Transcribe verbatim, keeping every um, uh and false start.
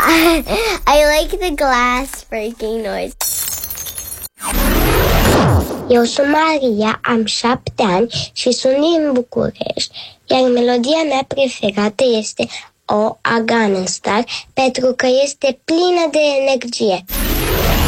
I like the glass breaking noise. Eu sunt Maria, am șapte ani și sunt din București, iar melodia mea preferată este O Afghanistan pentru că este plină de energie.